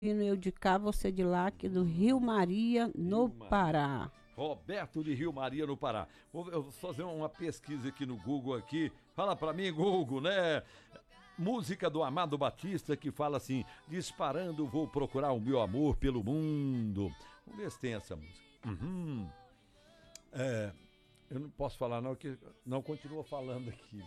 Eu de cá, você de lá, aqui do Rio Maria, no Pará. Roberto de Rio Maria, no Pará. Eu vou fazer uma pesquisa aqui no Google aqui. Fala pra mim, Google, né? Música do Amado Batista que fala assim: disparando, vou procurar o meu amor pelo mundo. Vamos ver se tem essa música. Eu não posso falar não, que não continua falando aqui.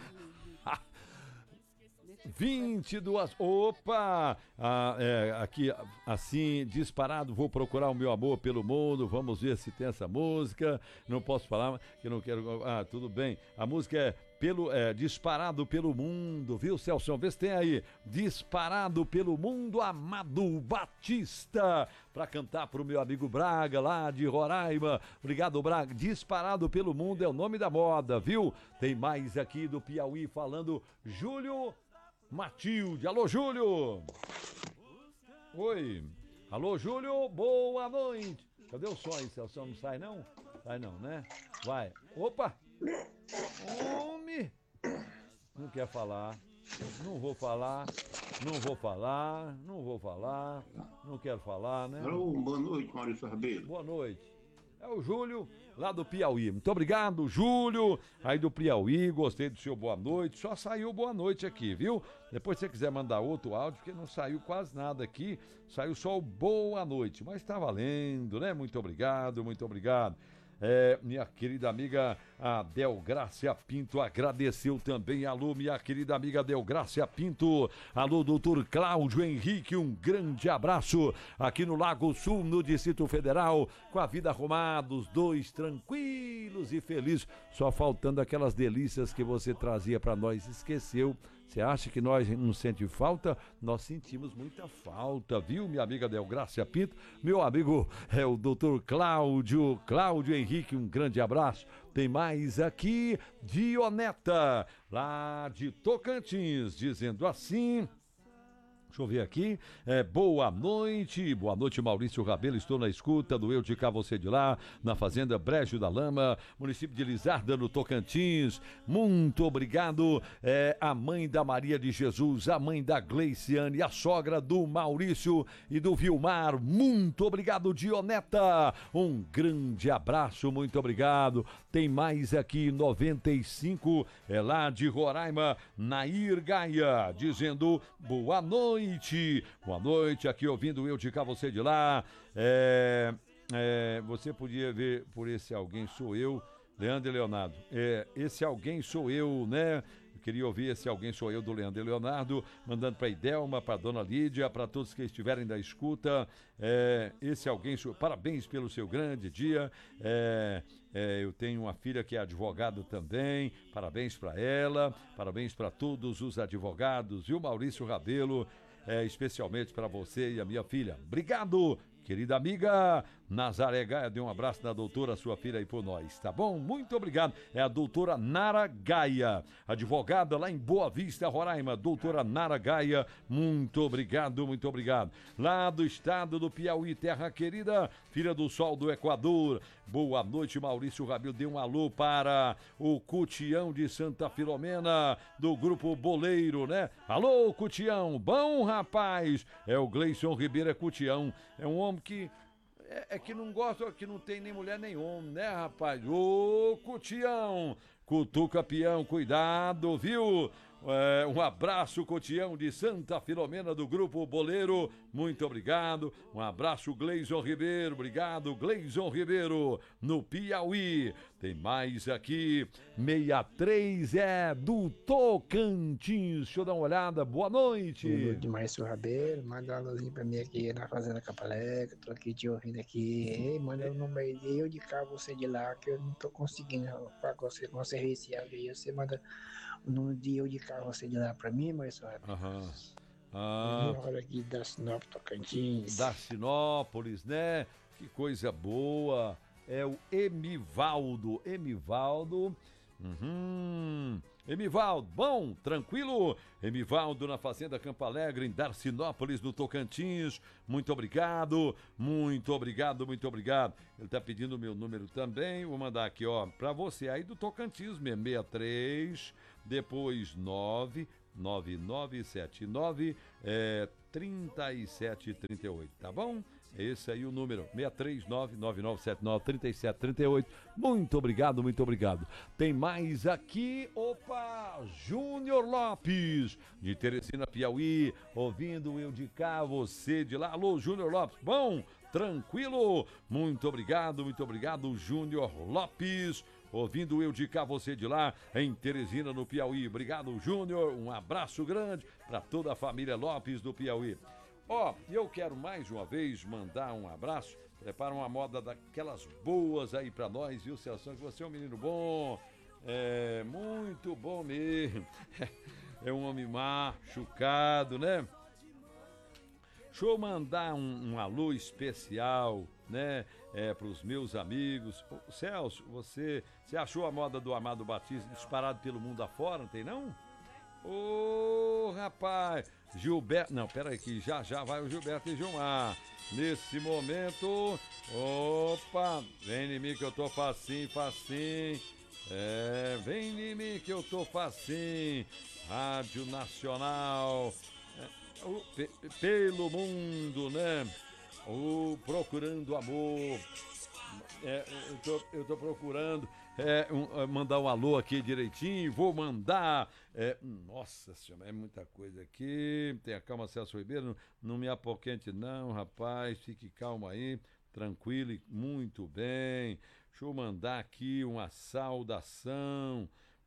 22. Opa! Aqui, assim, disparado, vou procurar o meu amor pelo mundo. Vamos ver se tem essa música. Não posso falar, que não quero. Tudo bem. A música Disparado pelo Mundo, viu, Celso? Vê se tem aí. Disparado pelo Mundo, Amado Batista. Pra cantar pro meu amigo Braga, lá de Roraima. Obrigado, Braga. Disparado pelo Mundo é o nome da moda, viu? Tem mais aqui do Piauí falando Júlio Matilde. Alô, Júlio! Oi! Alô, Júlio, boa noite! Cadê o som aí, Celso? Não sai não? Sai não, né? Vai! Opa! Homem! Não quer falar. Não vou falar. Não quero falar, né? Alô, boa noite, Maurício Rabelo. Boa noite. É o Júlio, lá do Piauí. Muito obrigado, Júlio, aí do Piauí. Gostei do seu boa noite. Só saiu boa noite aqui, viu? Depois se você quiser mandar outro áudio, porque não saiu quase nada aqui. Saiu só o boa noite. Mas tá valendo, né? Muito obrigado, muito obrigado. Minha querida amiga Delgrácia Pinto agradeceu também. Alô, minha querida amiga Delgrácia Pinto. Alô, doutor Cláudio Henrique, um grande abraço aqui no Lago Sul, no Distrito Federal, com a vida arrumada, os dois tranquilos e felizes, só faltando aquelas delícias que você trazia para nós. Esqueceu? Você acha que nós não sentimos falta? Nós sentimos muita falta, viu, minha amiga Delgrácia Pinto? Meu amigo o doutor Cláudio Henrique, um grande abraço. Tem mais aqui, Dioneta, lá de Tocantins, dizendo assim... Deixa eu ver aqui. Boa noite, Maurício Rabelo. Estou na escuta do Eu de Cá, Você de Lá, na Fazenda Brejo da Lama, município de Lizarda, no Tocantins. Muito obrigado. A mãe da Maria de Jesus, a mãe da Gleiciane, a sogra do Maurício e do Vilmar. Muito obrigado, Dioneta. Um grande abraço, muito obrigado. Tem mais aqui, 95, lá de Roraima, Nair Gaia, dizendo boa noite. Boa noite, aqui ouvindo Eu de Cá, Você de Lá. Você podia ver por esse alguém sou eu, Leandro e Leonardo. Esse alguém sou eu, né? Eu queria ouvir esse alguém sou eu do Leandro e Leonardo, mandando para Idelma, para Dona Lídia, para todos que estiverem da escuta. Esse alguém sou eu. Parabéns pelo seu grande dia. Eu tenho uma filha que é advogada também. Parabéns para ela, parabéns para todos os advogados, viu, Maurício Rabelo? Especialmente para você e a minha filha. Obrigado, querida amiga Nazaré Gaia. Dê um abraço da doutora, sua filha aí por nós, tá bom? Muito obrigado. É a doutora Nara Gaia, advogada lá em Boa Vista, Roraima. Doutora Nara Gaia, muito obrigado, muito obrigado. Lá do estado do Piauí, terra querida, filha do sol do Equador. Boa noite, Maurício Rabelo. Dê um alô para o Cutião de Santa Filomena, do grupo Boleiro, né? Alô, Cutião, bom rapaz. É o Gleison Ribeiro, Cutião. É um homem que que não gosta, que não tem nem mulher nem homem, né, rapaz? Ô, Cutião, cutuca peão, cuidado, viu? Um abraço, Cotião de Santa Filomena, do Grupo Boleiro, muito obrigado. Um abraço, Gleison Ribeiro, obrigado, Gleison Ribeiro, no Piauí. Tem mais aqui, 63 do Tocantins. Deixa eu dar uma olhada, boa noite. Boa noite, Maurício Rabelo. Manda um alôzinho pra mim aqui na Fazenda Capalega. Tô aqui te ouvindo aqui. Ei, manda o número aí, Eu de Cá, Você de Lá, que eu não tô conseguindo falar com você esse áudio aí. Você manda o número de Eu de Cá, Você de Lá pra mim, Maurício Rabelo. Olha aqui da Sinop, Tocantins. Da Sinópolis, né? Que coisa boa. É o Emivaldo. Emivaldo, bom, tranquilo? Emivaldo na Fazenda Campo Alegre, em Darcinópolis, no Tocantins. Muito obrigado, muito obrigado, muito obrigado. Ele tá pedindo o meu número também. Vou mandar aqui, ó, pra você aí do Tocantins mesmo. 63, depois 99979 3738, tá bom? Esse aí o número, 639-9979-3738. Muito obrigado, muito obrigado. Tem mais aqui, opa, Júnior Lopes, de Teresina, Piauí, ouvindo eu de cá, você de lá. Alô, Júnior Lopes, bom? Tranquilo? Muito obrigado, Júnior Lopes, ouvindo eu de cá, você de lá, em Teresina, no Piauí. Obrigado, Júnior, um abraço grande para toda a família Lopes do Piauí. Ó, eu quero mais uma vez mandar um abraço, prepara uma moda daquelas boas aí pra nós, viu, Celso? Que você é um menino bom, muito bom mesmo, é um homem machucado, né? Deixa eu mandar um alô especial, né, pros meus amigos. Ô, Celso, você achou a moda do Amado Batista disparado pelo mundo afora, não tem não? Ô, rapaz, Gilberto, não, pera aí que já vai o Gilberto e Gilmar. Nesse momento, opa, vem em mim que eu tô facinho. Vem em mim que eu tô facinho. Rádio Nacional, pelo mundo, né? Procurando amor. Eu tô procurando mandar um alô aqui direitinho. Vou mandar. Nossa senhora, é muita coisa aqui. Tenha calma, Celso Ribeiro. Não me apoquente, não, rapaz. Fique calmo aí. Tranquilo e muito bem. Deixa eu mandar aqui uma saudação.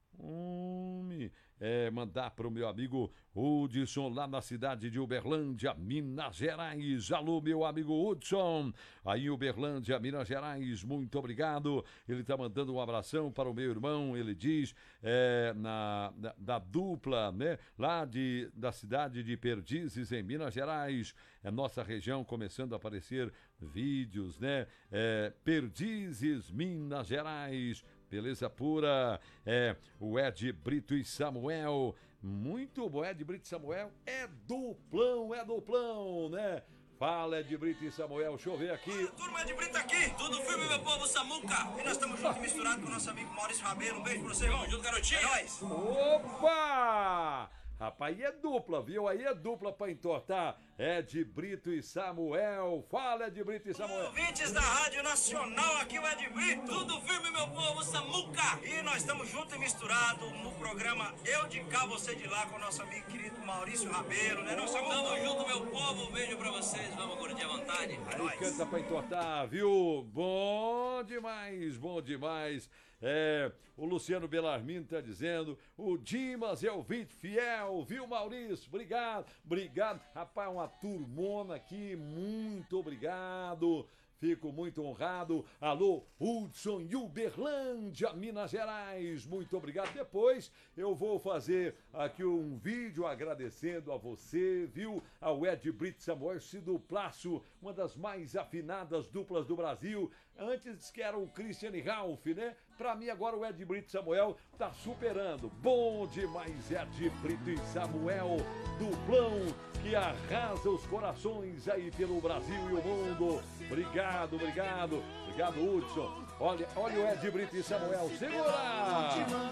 Mandar para o meu amigo Hudson, lá na cidade de Uberlândia, Minas Gerais. Alô, meu amigo Hudson, aí em Uberlândia, Minas Gerais, muito obrigado. Ele está mandando um abração para o meu irmão, ele diz, da dupla, né, lá da cidade de Perdizes, em Minas Gerais. Nossa região começando a aparecer vídeos, né? Perdizes, Minas Gerais. Beleza pura, o Ed Brito e Samuel, muito bom, Ed Brito e Samuel, é duplão, né? Fala, Ed Brito e Samuel, deixa eu ver aqui. Fala, turma, Ed Brito aqui, tudo firme, meu povo, Samuca. E nós estamos juntos e misturados com o nosso amigo Maurício Rabelo, um beijo pra você, irmão, junto, garotinho. É nóis. Opa! Rapaz, aí é dupla, viu? Aí é dupla pra entortar. Ed Brito e Samuel. Fala, Ed Brito e Samuel. Ouvintes da Rádio Nacional, aqui o Ed Brito. Tudo firme, meu povo, Samuca. E nós estamos juntos e misturados no programa Eu de Cá, Você de Lá, com o nosso amigo querido Maurício Rabelo, né? Nós estamos juntos, meu povo. Um beijo pra vocês. Vamos curtir à vontade. Aí canta pra entortar, viu? Bom demais, bom demais. O Luciano Belarmino tá dizendo, o Dimas é ouvinte fiel, viu, Maurício? Obrigado. Rapaz, uma turmona aqui, muito obrigado. Fico muito honrado. Alô, Hudson e Uberlândia, Minas Gerais. Muito obrigado. Depois eu vou fazer aqui um vídeo agradecendo a você, viu? Ao Ed Brito Samuel, esse duplaço, uma das mais afinadas duplas do Brasil. Antes que era o Christian e Ralph, né? Pra mim agora o Ed Brito Samuel tá superando. Bom demais, Ed Brito e Samuel, duplão que arrasa os corações aí pelo Brasil e o mundo. Obrigado, Hudson. Olha o Ed Brito e Samuel, segura!